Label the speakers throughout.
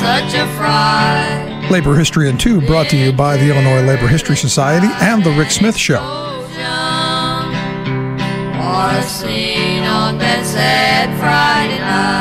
Speaker 1: such a fright.
Speaker 2: Labor History in 2 brought to you by the Illinois Labor History Society and The Rick Smith Show.
Speaker 1: Or seen on that sad Friday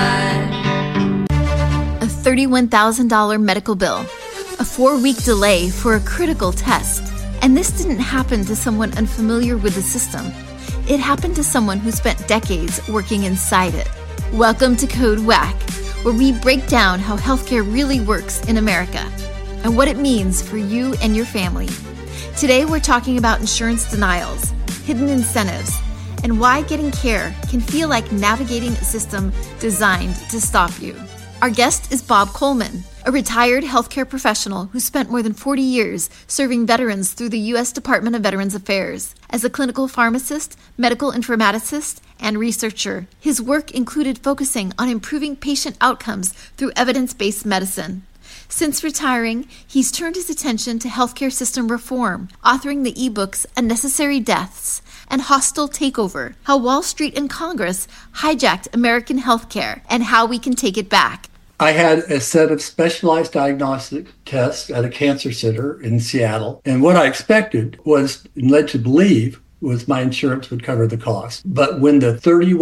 Speaker 1: night.
Speaker 3: A $31,000 medical bill, a 4-week delay for a critical test. And this didn't happen to someone unfamiliar with the system. It happened to someone who spent decades working inside it. Welcome to Code Whack, where we break down how healthcare really works in America and what it means for you and your family. Today, we're talking about insurance denials, hidden incentives, and why getting care can feel like navigating a system designed to stop you. Our guest is Bob Coleman, a retired healthcare professional who spent more than 40 years serving veterans through the U.S. Department of Veterans Affairs. As a clinical pharmacist, medical informaticist, and researcher, his work included focusing on improving patient outcomes through evidence-based medicine. Since retiring, he's turned his attention to healthcare system reform, authoring the ebooks Unnecessary Deaths and Hostile Takeover, How Wall Street and Congress Hijacked American Healthcare and How We Can Take It Back.
Speaker 4: I had a set of specialized diagnostic tests at a cancer center in Seattle. And what I expected was, and led to believe, was my insurance would cover the cost. But when the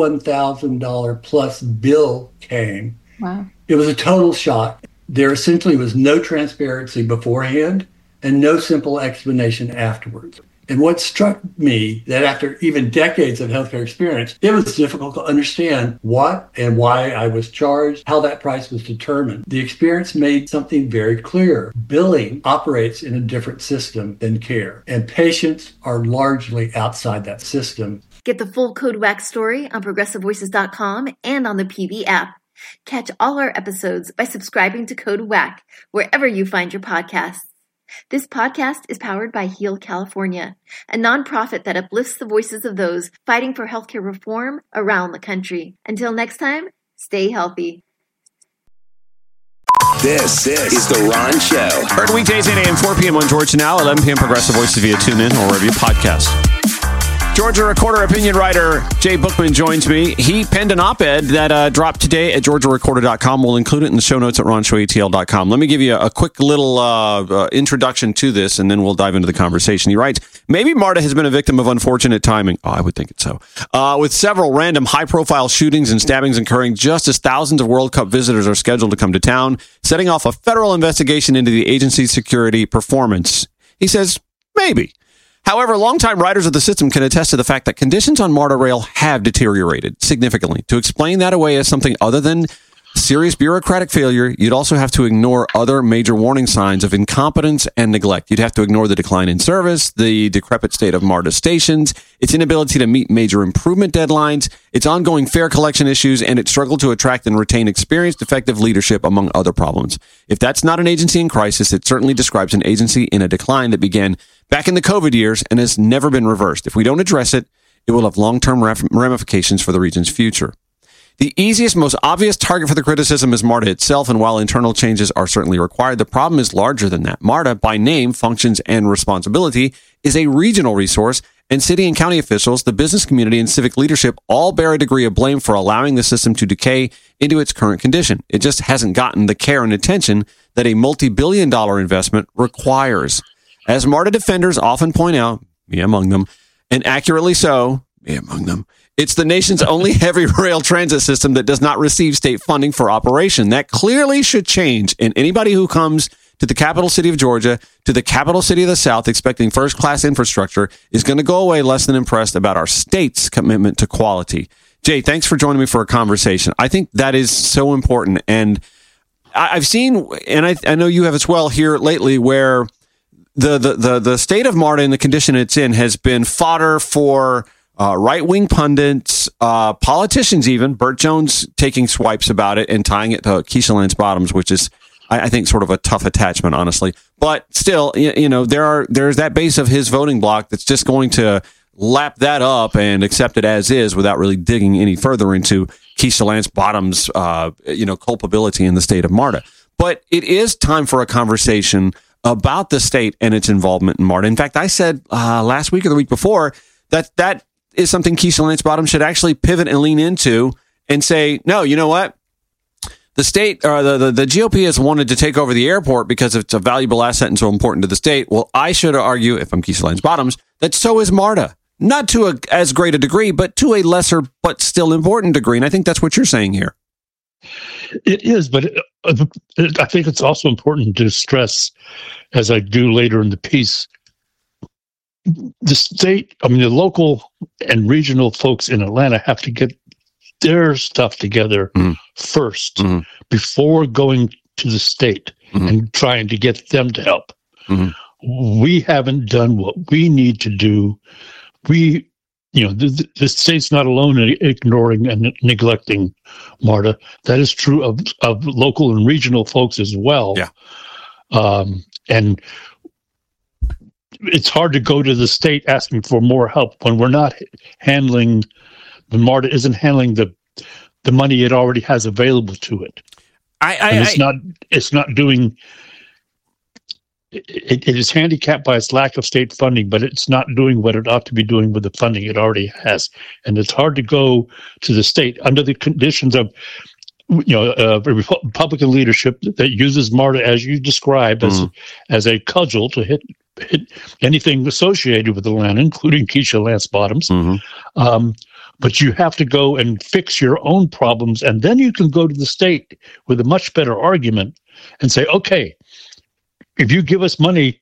Speaker 4: $31,000 plus bill came, wow, it was a total shock. There essentially was no transparency beforehand and no simple explanation afterwards. And what struck me, that after even decades of healthcare experience, it was difficult to understand what and why I was charged, how that price was determined. The experience made something very clear. Billing operates in a different system than care, and patients are largely outside that system.
Speaker 3: Get the full Code Whack story on ProgressiveVoices.com and on the PV app. Catch all our episodes by subscribing to Code Whack wherever you find your podcasts. This podcast is powered by Heal California, a nonprofit that uplifts the voices of those fighting for healthcare reform around the country. Until next time, stay healthy.
Speaker 5: This is The Ron Show.
Speaker 6: Heard weekdays 8 a.m., 4 p.m. on Georgia Now, 11 p.m. Progressive Voices via TuneIn or wherever you podcast. Georgia Recorder opinion writer Jay Bookman joins me. He penned an op-ed that dropped today at GeorgiaRecorder.com. We'll include it in the show notes at RonShowATL.com. Let me give you a quick little introduction to this, and then we'll dive into the conversation. He writes, maybe MARTA has been a victim of unfortunate timing. Oh, I would think it's so. With several random high-profile shootings and stabbings occurring just as thousands of World Cup visitors are scheduled to come to town, setting off a federal investigation into the agency's security performance. He says, maybe. However, longtime riders of the system can attest to the fact that conditions on MARTA Rail have deteriorated significantly. To explain that away as something other than serious bureaucratic failure, you'd also have to ignore other major warning signs of incompetence and neglect. You'd have to ignore the decline in service, the decrepit state of MARTA stations, its inability to meet major improvement deadlines, its ongoing fare collection issues, and its struggle to attract and retain experienced, effective leadership, among other problems. If that's not an agency in crisis, it certainly describes an agency in a decline that began back in the COVID years and has never been reversed. If we don't address it, it will have long-term ramifications for the region's future. The easiest, most obvious target for the criticism is MARTA itself, and while internal changes are certainly required, the problem is larger than that. MARTA, by name, functions, and responsibility, is a regional resource, and city and county officials, the business community, and civic leadership all bear a degree of blame for allowing the system to decay into its current condition. It just hasn't gotten the care and attention that a multi-billion-dollar investment requires. As MARTA defenders often point out, me among them, and accurately so, me among them, it's the nation's only heavy rail transit system that does not receive state funding for operation. That clearly should change, and anybody who comes to the capital city of Georgia, to the capital city of the South, expecting first-class infrastructure, is going to go away less than impressed about our state's commitment to quality. Jay, thanks for joining me for a conversation. I think that is so important, and I've seen, and I know you have as well here lately, where the state of MARTA and the condition it's in has been fodder for right-wing pundits, politicians even, Burt Jones taking swipes about it and tying it to Keisha Lance Bottoms, which is, I think, sort of a tough attachment, honestly. But still, you know, there's that base of his voting bloc that's just going to lap that up and accept it as is without really digging any further into Keisha Lance Bottoms' culpability in the state of MARTA. But it is time for a conversation about the state and its involvement in MARTA. In fact, I said last week or the week before that is something Keisha Lance Bottoms should actually pivot and lean into and say, no, you know what? the state or the GOP has wanted to take over the airport because it's a valuable asset and so important to the state. Well, I should argue, if I'm Keisha Lance Bottoms, that so is MARTA. Not to as great a degree, but to a lesser but still important degree. And I think that's what you're saying here.
Speaker 7: It is, but I think it's also important to stress, as I do later in the piece, the state, the local and regional folks in Atlanta have to get their stuff together first before going to the state and trying to get them to help. We haven't done what we need to do. The state's not alone in ignoring and neglecting MARTA. That is true of local and regional folks as well.
Speaker 6: Yeah.
Speaker 7: And it's hard to go to the state asking for more help when we're not handling, when MARTA isn't handling the money it already has available to it. It's not doing. It is handicapped by its lack of state funding, but it's not doing what it ought to be doing with the funding it already has. And it's hard to go to the state under the conditions of, Republican leadership that uses MARTA, as you described, as a cudgel to hit anything associated with the land, including Keisha Lance Bottoms. But you have to go and fix your own problems, and then you can go to the state with a much better argument and say, okay, if you give us money,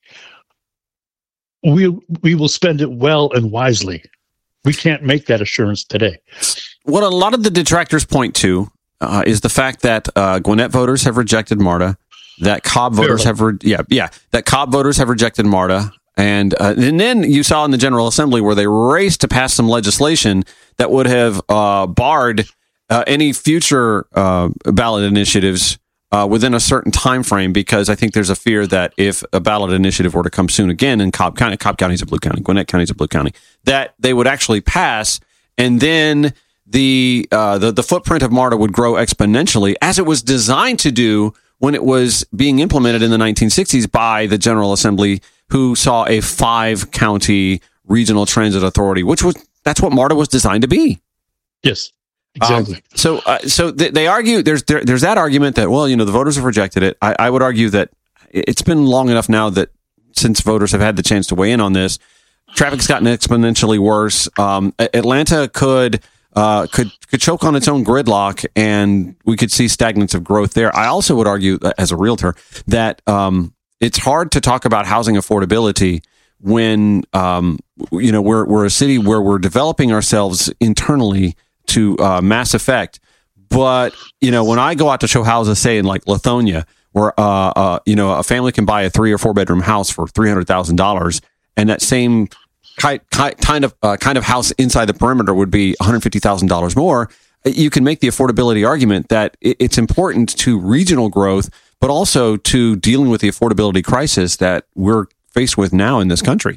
Speaker 7: we will spend it well and wisely. We can't make that assurance today.
Speaker 6: What a lot of the detractors point to is the fact that Gwinnett voters have rejected MARTA, that Cobb voters that Cobb voters have rejected MARTA, and then you saw in the General Assembly where they raced to pass some legislation that would have barred any future ballot initiatives within a certain time frame, because I think there's a fear that if a ballot initiative were to come soon again in Cobb County's a blue county, Gwinnett County's a blue county, that they would actually pass, and then the footprint of MARTA would grow exponentially, as it was designed to do when it was being implemented in the 1960s by the General Assembly, who saw a 5-county regional transit authority, that's what MARTA was designed to be.
Speaker 7: Yes. Exactly.
Speaker 6: So they argue there's that argument that, well, the voters have rejected it. I would argue that it's been long enough now that since voters have had the chance to weigh in on this, traffic's gotten exponentially worse. Atlanta could choke on its own gridlock, and we could see stagnance of growth there. I also would argue, as a realtor, that it's hard to talk about housing affordability when we're a city where we're developing ourselves internally to mass effect. But when I go out to show houses, say in like Lithonia, where a family can buy a 3 or 4 bedroom house for $300,000, and that same kind of house inside the perimeter would be $150,000 more, you can make the affordability argument that it's important to regional growth, but also to dealing with the affordability crisis that we're faced with now in this country.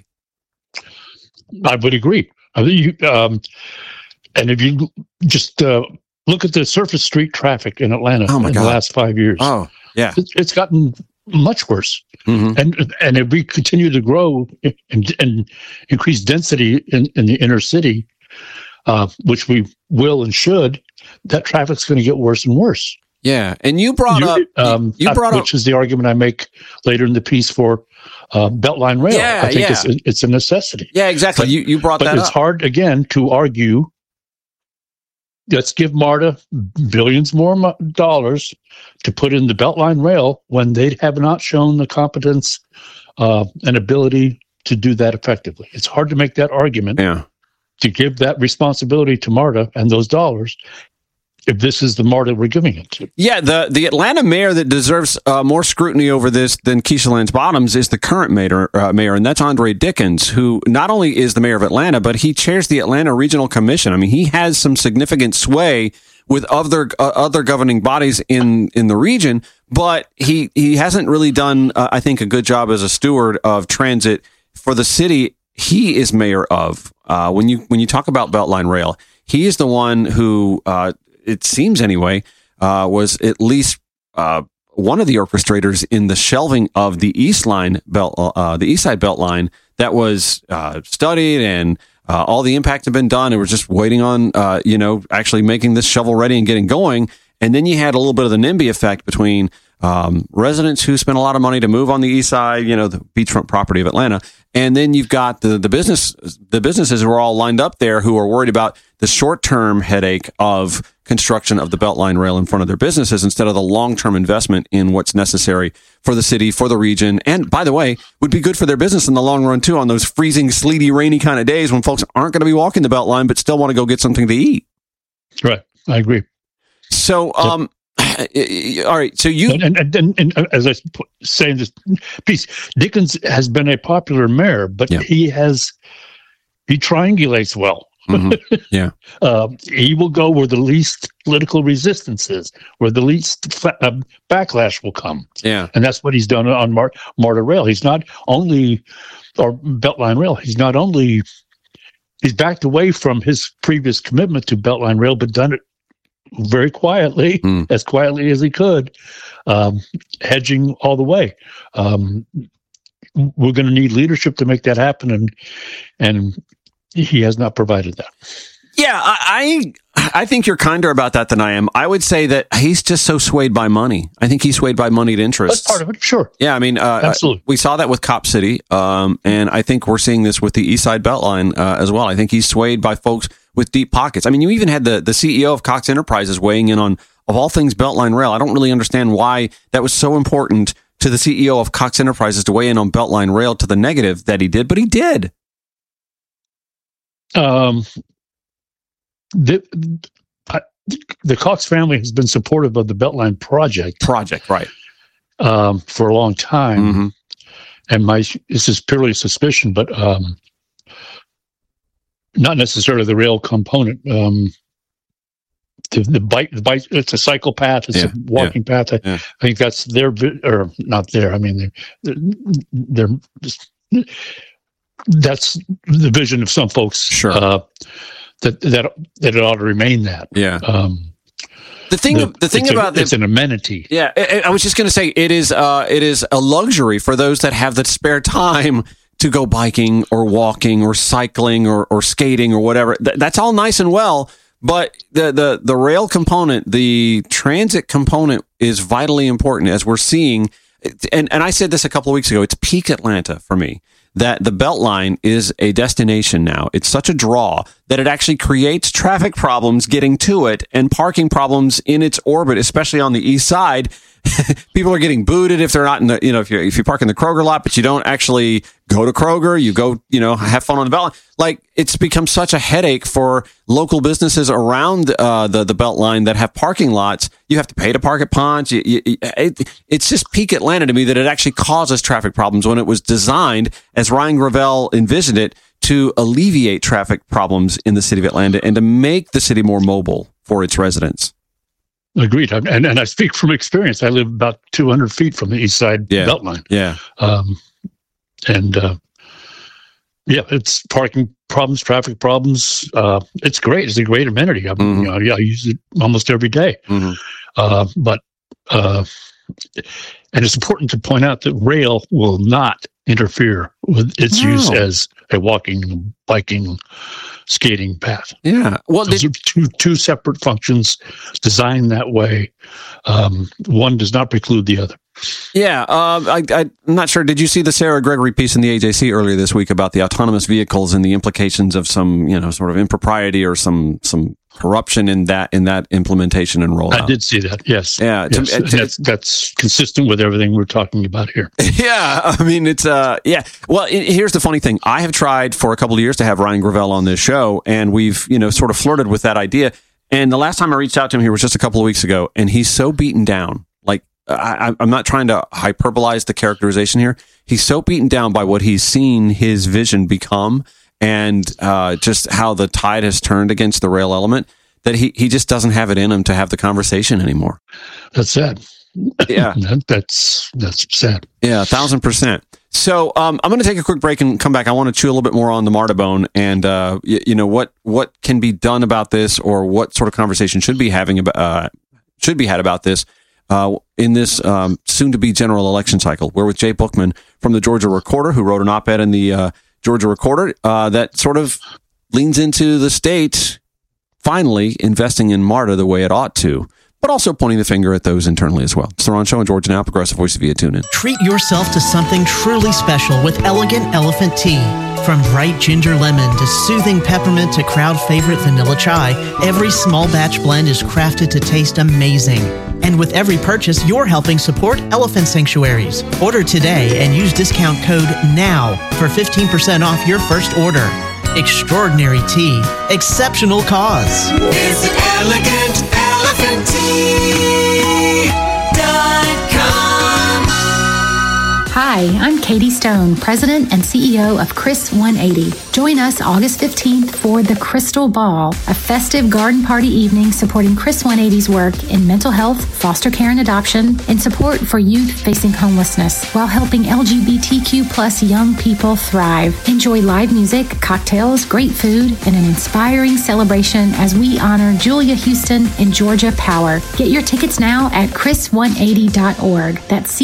Speaker 7: I would agree. And if you just look at the surface street traffic in Atlanta in the last 5 years, it's gotten much worse. And if we continue to grow and increase density in the inner city, which we will and should, that traffic's going to get worse and worse.
Speaker 6: Yeah, and you brought up,
Speaker 7: which is the argument I make later in the piece for Beltline Rail. I think it's a necessity.
Speaker 6: Yeah, exactly. You brought that up.
Speaker 7: But it's hard, again, to argue, let's give MARTA billions more dollars to put in the Beltline Rail when they have not shown the competence and ability to do that effectively. It's hard to make that argument to give that responsibility to MARTA and those dollars if this is the MARTA we're giving it to.
Speaker 6: Yeah, the Atlanta mayor that deserves more scrutiny over this than Keisha Lance Bottoms is the current mayor, and that's Andre Dickens, who not only is the mayor of Atlanta, but he chairs the Atlanta Regional Commission. I mean, he has some significant sway with other governing bodies in the region, but he hasn't really done, I think, a good job as a steward of transit for the city he is mayor of. When you talk about Beltline Rail, he is the one who, it seems anyway, was at least one of the orchestrators in the shelving of the East Side Belt Line that was studied, and all the impact had been done. It was just waiting on actually making this shovel ready and getting going. And then you had a little bit of the NIMBY effect between residents who spent a lot of money to move on the east side, the beachfront property of Atlanta. And then you've got the businesses who are all lined up there who are worried about the short-term headache of construction of the Beltline rail in front of their businesses instead of the long-term investment in what's necessary for the city, for the region. And by the way, would be good for their business in the long run too on those freezing, sleety, rainy kind of days when folks aren't going to be walking the Beltline but still want to go get something to eat.
Speaker 7: Right. I agree.
Speaker 6: So, all right. So you
Speaker 7: and as I say in this piece, Dickens has been a popular mayor, but he triangulates well.
Speaker 6: Mm-hmm. Yeah.
Speaker 7: He will go where the least political resistance is, where the least backlash will come.
Speaker 6: Yeah.
Speaker 7: And that's what he's done on MARTA Rail. He's not only, or Beltline Rail, he's backed away from his previous commitment to Beltline Rail, but done it very quietly, as quietly as he could, hedging all the way. We're going to need leadership to make that happen, and he has not provided that.
Speaker 6: Yeah, I think you're kinder about that than I am. I would say that he's just so swayed by money. I think he's swayed by moneyed interests.
Speaker 7: That's part of it, sure.
Speaker 6: Yeah, I mean,
Speaker 7: absolutely.
Speaker 6: We saw that with Cop City, and I think we're seeing this with the East Side Beltline as well. I think he's swayed by folks with deep pockets. I mean, you even had the CEO of Cox Enterprises weighing in on, of all things, Beltline Rail. I don't really understand why that was so important to the CEO of Cox Enterprises to weigh in on Beltline Rail to the negative that he did, but he did.
Speaker 7: The Cox family has been supportive of the Beltline project,
Speaker 6: right,
Speaker 7: for a long time. And this is purely a suspicion, but not necessarily the rail component. The bike, it's a cycle path, it's a walking path. I think that's or not there. I mean, they're just, that's the vision of some folks.
Speaker 6: Sure.
Speaker 7: That it ought to remain that.
Speaker 6: Yeah. The thing about
Speaker 7: it's an amenity.
Speaker 6: Yeah, I was just going to say it is a luxury for those that have the spare time to go biking or walking or cycling or skating or whatever. That's all nice and well, but the rail component, the transit component, is vitally important, as we're seeing. And I said this a couple of weeks ago. It's peak Atlanta for me, that the Beltline is a destination now. It's such a draw that it actually creates traffic problems getting to it and parking problems in its orbit, especially on the east side. People are getting booted if they're not in the, if you park in the Kroger lot, but you don't actually go to Kroger, you go, have fun on the Beltline. Like, it's become such a headache for local businesses around the Beltline that have parking lots. You have to pay to park at Ponce. It's just peak Atlanta to me that it actually causes traffic problems when it was designed, as Ryan Gravel envisioned it, to alleviate traffic problems in the city of Atlanta and to make the city more mobile for its residents.
Speaker 7: Agreed. And I speak from experience. I live about 200 feet from the east side Beltline.
Speaker 6: Yeah.
Speaker 7: It's parking problems, traffic problems. It's great. It's a great amenity. I mean, I use it almost every day. And it's important to point out that rail will not interfere with its use as a walking, biking, skating path.
Speaker 6: Yeah. Well,
Speaker 7: those are two separate functions designed that way. One does not preclude the other.
Speaker 6: Yeah. I'm not sure. Did you see the Sarah Gregory piece in the AJC earlier this week about the autonomous vehicles and the implications of some, sort of impropriety or some corruption in that implementation and rollout?
Speaker 7: I did see that. Yes.
Speaker 6: Yeah.
Speaker 7: Yes. That's consistent with everything we're talking about here.
Speaker 6: Yeah. I mean, it's Well, here's the funny thing. I have tried for a couple of years to have Ryan Gravel on this show, and we've sort of flirted with that idea. And the last time I reached out to him here was just a couple of weeks ago, and he's so beaten down. Like, I'm not trying to hyperbolize the characterization here. He's so beaten down by what he's seen his vision become, and just how the tide has turned against the rail element, that he just doesn't have it in him to have the conversation anymore.
Speaker 7: That's sad.
Speaker 6: Yeah.
Speaker 7: That's sad.
Speaker 6: Yeah, 1,000%. So I'm going to take a quick break and come back. I want to chew a little bit more on the MARTA bone and what can be done about this, or what sort of conversation should be had about this in this soon-to-be general election cycle. We're with Jay Bookman from the Georgia Recorder, who wrote an op-ed in the Georgia Recorder that sort of leans into the state finally investing in MARTA the way it ought to. but also pointing the finger at those internally as well. It's The Ron Show on Georgia Now, Progressive Voice via TuneIn.
Speaker 8: Treat yourself to something truly special with Elegant Elephant Tea. From bright ginger lemon to soothing peppermint to crowd favorite vanilla chai, every small batch blend is crafted to taste amazing. And with every purchase, you're helping support elephant sanctuaries. Order today and use discount code NOW for 15% off your first order. Extraordinary tea, exceptional cause.
Speaker 9: Visit ElegantElephantTea.com.
Speaker 10: Hi, I'm Katie Stone, President and CEO of Chris 180. Join us August 15th for The Crystal Ball, a festive garden party evening supporting Chris 180's work in mental health, foster care and adoption, and support for youth facing homelessness while helping LGBTQ plus young people thrive. Enjoy live music, cocktails, great food, and an inspiring celebration as we honor Julia Houston and Georgia Power. Get your tickets now at chris180.org. That's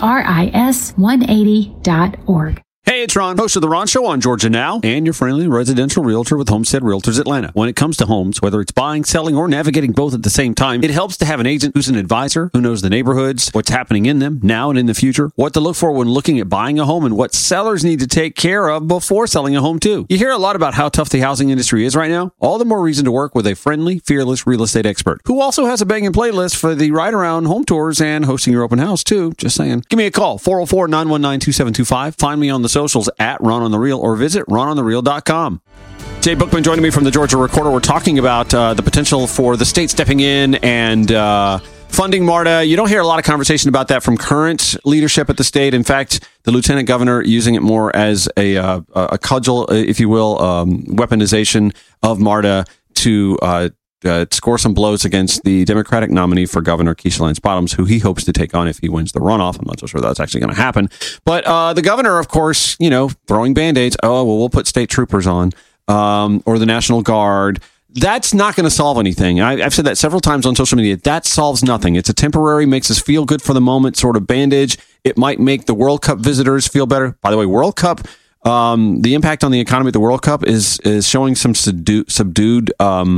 Speaker 10: CHRIS180.org.
Speaker 6: Hey, it's Ron, host of The Ron Show on Georgia Now, and your friendly residential realtor with Homestead Realtors Atlanta. When it comes to homes, whether it's buying, selling, or navigating both at the same time, it helps to have an agent who's an advisor, who knows the neighborhoods, what's happening in them, now and in the future, what to look for when looking at buying a home, and what sellers need to take care of before selling a home, too. You hear a lot about how tough the housing industry is right now. All the more reason to work with a friendly, fearless real estate expert, who also has a banging playlist for the ride-around home tours and hosting your open house, too. Just saying. Give me a call, 404-919-2725. Find me on the socials at Ron on the Real or visit rononthereal.com. Jay Bookman joining me from the Georgia Recorder. We're talking about the potential for the state stepping in and funding MARTA. You don't hear a lot of conversation about that from current leadership at the state. In fact, the lieutenant governor using it more as a cudgel, if you will, weaponization of MARTA to score some blows against the Democratic nominee for governor, Keisha Lance Bottoms, who he hopes to take on if he wins the runoff. I'm not so sure that's actually going to happen. But the governor, of course, throwing Band-Aids. Oh, well, we'll put state troopers on or the National Guard. That's not going to solve anything. I've said that several times on social media. That solves nothing. It's a temporary, makes us feel good for the moment sort of bandage. It might make the World Cup visitors feel better. By the way, World Cup, the impact on the economy at the World Cup is showing some subdued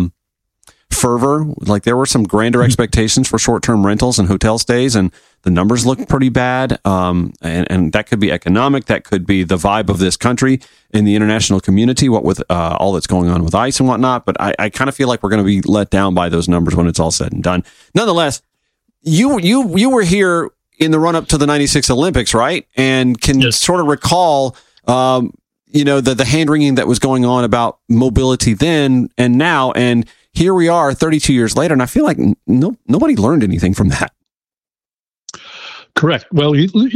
Speaker 6: fervor. Like there were some grander expectations for short-term rentals and hotel stays, and the numbers look pretty bad. And that could be economic. That could be the vibe of this country in the international community, what with all that's going on with ICE and whatnot. But I kind of feel like we're going to be let down by those numbers when it's all said and done. Nonetheless, you were here in the run-up to the 96 Olympics, right? And can sort of recall the hand-wringing that was going on about mobility then and now, and here we are 32 years later, and I feel like nobody learned anything from that.
Speaker 7: Correct. Well,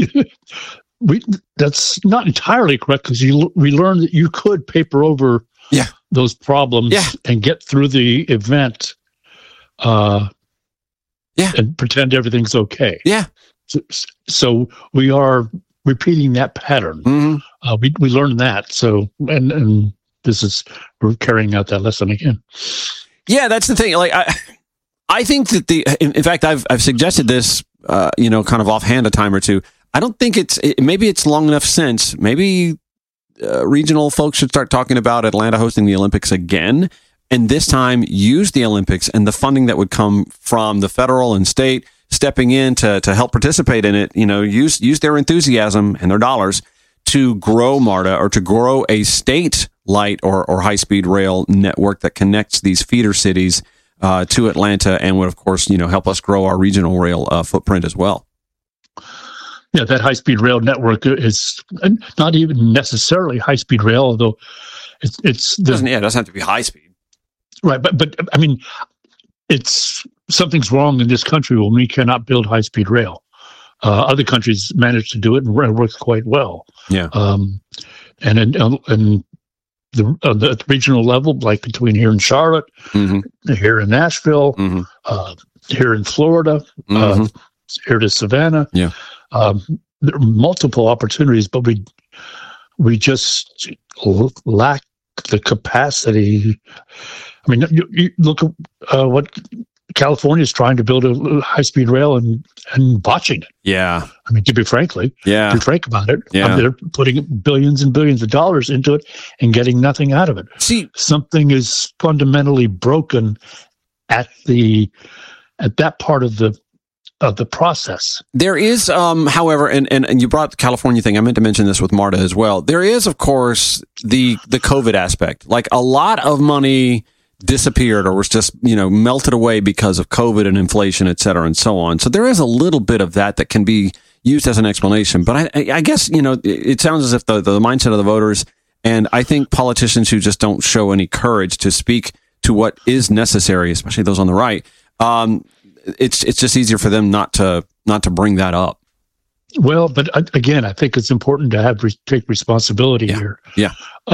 Speaker 7: that's not entirely correct, because we learned that you could paper over those problems and get through the event and pretend everything's okay. Yeah. So we are repeating that pattern. Mm-hmm. We learned that. So, and we're carrying out that lesson again.
Speaker 6: Yeah, that's the thing. Like, I think that in fact, I've suggested this, kind of offhand a time or two. I don't think maybe it's long enough since. Maybe regional folks should start talking about Atlanta hosting the Olympics again, and this time use the Olympics and the funding that would come from the federal and state stepping in to help participate in it. Use their enthusiasm and their dollars to grow MARTA, or to grow a state light or high-speed rail network that connects these feeder cities to Atlanta, and would, of course, help us grow our regional rail footprint as well.
Speaker 7: Yeah, that high-speed rail network is not even necessarily high-speed rail, although it doesn't
Speaker 6: have to be high-speed.
Speaker 7: Right, but I mean, something's wrong in this country when we cannot build high-speed rail. Other countries manage to do it, and it works quite well. Yeah, and the regional level, like between here in Charlotte, here in Nashville, here in Florida, here to Savannah. Yeah, there are multiple opportunities, but we just lack the capacity. I mean, you look at what California is trying to build a high-speed rail and botching it. Yeah. I mean, to be frank about it, they're putting billions and billions of dollars into it and getting nothing out of it. See, something is fundamentally broken at the at that part of the process.
Speaker 6: There is, however, and you brought the California thing. I meant to mention this with MARTA as well. There is, of course, the COVID aspect. Like, a lot of money disappeared or was just, melted away because of COVID and inflation, et cetera, and so on. So there is a little bit of that can be used as an explanation. But I guess, it sounds as if the mindset of the voters, and I think politicians who just don't show any courage to speak to what is necessary, especially those on the right, it's just easier for them not to bring that up.
Speaker 7: Well, but again, I think it's important to take responsibility here.
Speaker 6: Yeah.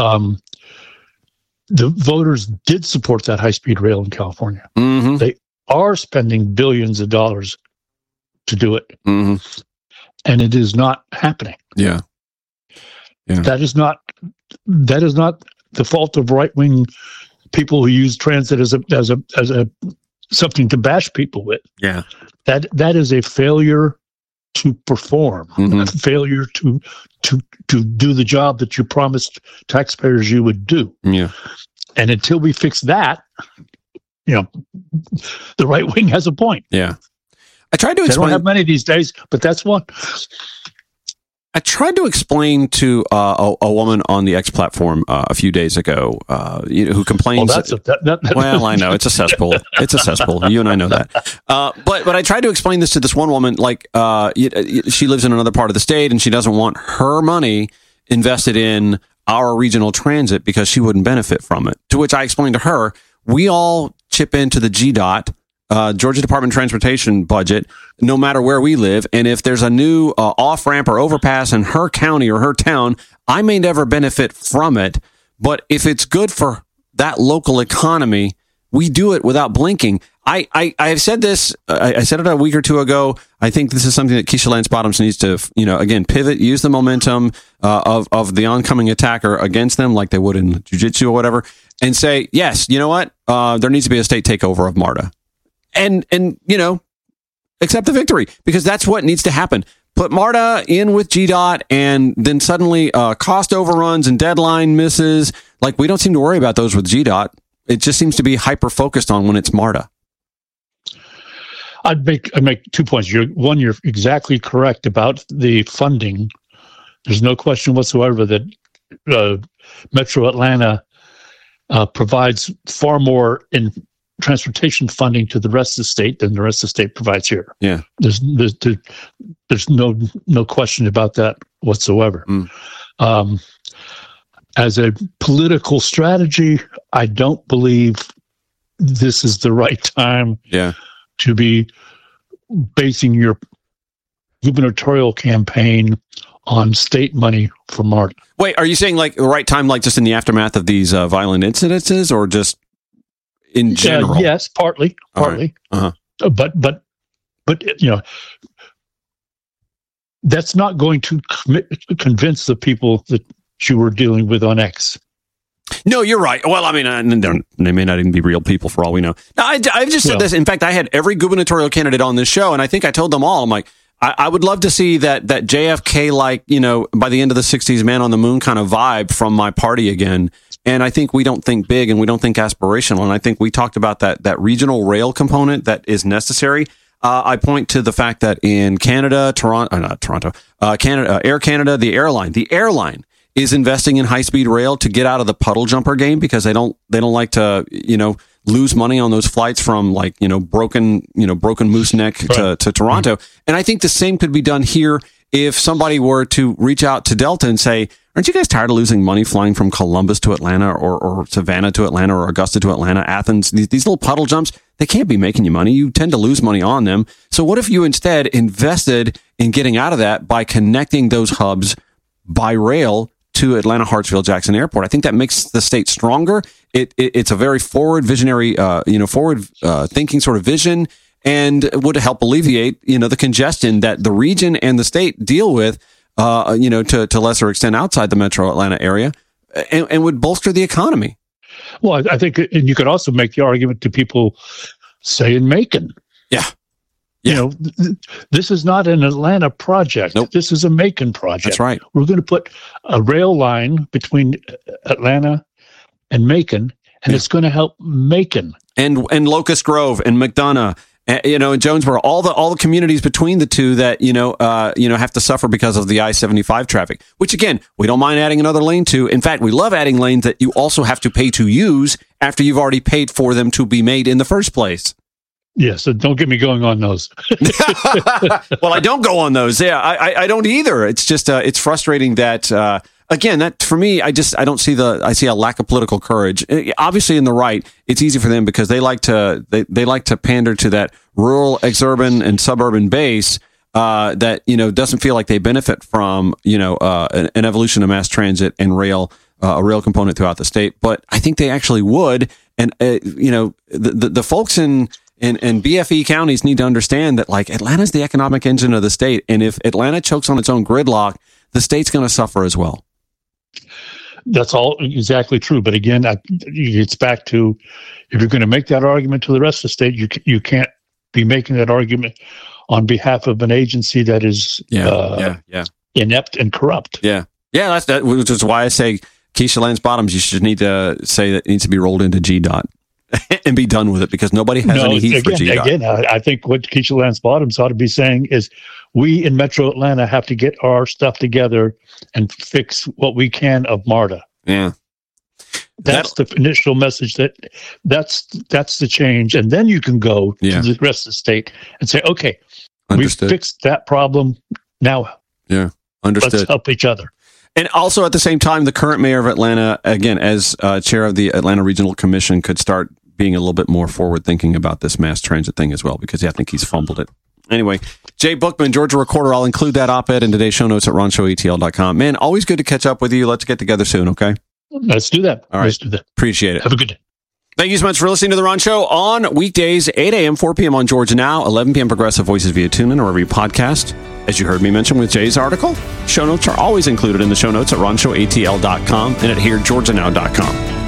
Speaker 7: The voters did support that high-speed rail in California.
Speaker 6: Mm-hmm.
Speaker 7: They are spending billions of dollars to do it,
Speaker 6: mm-hmm.
Speaker 7: and it is not happening.
Speaker 6: Yeah.
Speaker 7: That is not the fault of right-wing people who use transit as a something to bash people with.
Speaker 6: Yeah.
Speaker 7: That is a failure to perform,
Speaker 6: mm-hmm.
Speaker 7: a failure to do the job that you promised taxpayers you would do.
Speaker 6: Yeah.
Speaker 7: And until we fix that, the right wing has a point.
Speaker 6: Yeah. I tried to explain.
Speaker 7: They don't have many these days, but that's one.
Speaker 6: I tried to explain to a woman on the X platform a few days ago, who complains. Well, I know it's a cesspool. It's a cesspool. You and I know that. But I tried to explain this to this one woman. Like, she lives in another part of the state, and she doesn't want her money invested in our regional transit because she wouldn't benefit from it. To which I explained to her, we all chip into the GDOT. Georgia Department of Transportation budget, no matter where we live. And if there's a new off-ramp or overpass in her county or her town, I may never benefit from it. But if it's good for that local economy, we do it without blinking. I have said this. I said it a week or two ago. I think this is something that Keisha Lance Bottoms needs to, again, pivot, use the momentum of the oncoming attacker against them, like they would in jiu-jitsu or whatever, and say, yes, you know what? There needs to be a state takeover of MARTA. And accept the victory, because that's what needs to happen. Put MARTA in with GDOT, and then suddenly cost overruns and deadline misses. Like, we don't seem to worry about those with GDOT. It just seems to be hyper-focused on when it's MARTA.
Speaker 7: I'd make 2 points. You're exactly correct about the funding. There's no question whatsoever that Metro Atlanta provides far more in transportation funding to the rest of the state than the rest of the state provides here.
Speaker 6: Yeah,
Speaker 7: there's no question about that whatsoever. As a political strategy, I don't believe this is the right time.
Speaker 6: Yeah.
Speaker 7: To be basing your gubernatorial campaign on state money for MARTA.
Speaker 6: Wait, are you saying like the right time, like just in the aftermath of these violent incidences, or just in general?
Speaker 7: Yes, partly.
Speaker 6: Right. Uh-huh.
Speaker 7: But that's not going to convince the people that you were dealing with on X.
Speaker 6: No, you're right. Well, I mean, they may not even be real people for all we know. No, I've just said this. In fact, I had every gubernatorial candidate on this show, and I think I told them all, I'm like, I would love to see that JFK, like, by the end of the 60s, man on the moon kind of vibe from my party again. And I think we don't think big and we don't think aspirational. And I think we talked about that regional rail component that is necessary. I point to the fact that in Canada, Air Canada, the airline is investing in high-speed rail to get out of the puddle jumper game, because they don't like to, lose money on those flights from broken Moose Neck to Toronto. And I think the same could be done here if somebody were to reach out to Delta and say, aren't you guys tired of losing money flying from Columbus to Atlanta or Savannah to Atlanta or Augusta to Atlanta, Athens? These little puddle jumps, they can't be making you money. You tend to lose money on them. So what if you instead invested in getting out of that by connecting those hubs by rail to Atlanta, Hartsfield, Jackson Airport? I think that makes the state stronger. It's a very forward visionary, forward thinking sort of vision, and would help alleviate, the congestion that the region and the state deal with, to lesser extent outside the metro Atlanta area, and would bolster the economy.
Speaker 7: Well, I think, and you could also make the argument to people, say, in Macon.
Speaker 6: Yeah.
Speaker 7: This is not an Atlanta project.
Speaker 6: Nope.
Speaker 7: This is a Macon project.
Speaker 6: That's right.
Speaker 7: We're going to put a rail line between Atlanta and Macon, and it's going to help Macon.
Speaker 6: And Locust Grove and McDonough in Jonesboro, all the communities between the two that have to suffer because of the I-75 traffic. Which again, we don't mind adding another lane to. In fact, we love adding lanes that you also have to pay to use after you've already paid for them to be made in the first place.
Speaker 7: Yeah, so don't get me going on those.
Speaker 6: Well, I don't go on those. Yeah, I don't either. It's just it's frustrating that. Again, that for me, I don't see I see a lack of political courage. Obviously, in the right, it's easy for them because they like to pander to that rural, exurban, and suburban base that doesn't feel like they benefit from an evolution of mass transit and rail, a rail component throughout the state. But I think they actually would, and the folks in BFE counties need to understand that Atlanta's the economic engine of the state, and if Atlanta chokes on its own gridlock, the state's going to suffer as well.
Speaker 7: That's all exactly true. But again, it's back to, if you're going to make that argument to the rest of the state, you can't be making that argument on behalf of an agency that is inept and corrupt.
Speaker 6: Yeah. Yeah, which is why I say Keisha Lance Bottoms, you should need to say that it needs to be rolled into GDOT and be done with it, because nobody has any heat for GDOT.
Speaker 7: Again, I think what Keisha Lance Bottoms ought to be saying is, we in Metro Atlanta have to get our stuff together and fix what we can of MARTA.
Speaker 6: Yeah.
Speaker 7: That's the initial message. That's the change. And then you can go to the rest of the state and say, okay,
Speaker 6: understood.
Speaker 7: We fixed that problem. Now,
Speaker 6: understood.
Speaker 7: Let's help each other.
Speaker 6: And also at the same time, the current mayor of Atlanta, again, as chair of the Atlanta Regional Commission, could start being a little bit more forward thinking about this mass transit thing as well, because I think he's fumbled it. Anyway, Jay Bookman, Georgia Recorder. I'll include that op-ed in today's show notes at ronshowatl.com. Man, always good to catch up with you. Let's get together soon, okay?
Speaker 7: Let's do that.
Speaker 6: All right.
Speaker 7: Let's do that.
Speaker 6: Appreciate it.
Speaker 7: Have a good day.
Speaker 6: Thank you so much for listening to The Ron Show on weekdays, 8 a.m., 4 p.m. on Georgia Now, 11 p.m. Progressive Voices via TuneIn or wherever you podcast. As you heard me mention with Jay's article, show notes are always included in the show notes at ronshowatl.com and at heregeorgianow.com.